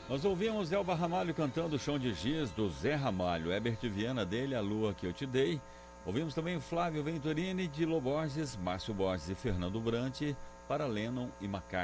Nós ouvimos Elba Ramalho cantando o Chão de Giz, do Zé Ramalho, Herbert Viana dele, A Lua Que Eu Te Dei. Ouvimos também Flávio Venturini, de Lô Borges, Márcio Borges e Fernando Brant, para Lennon e McCartney.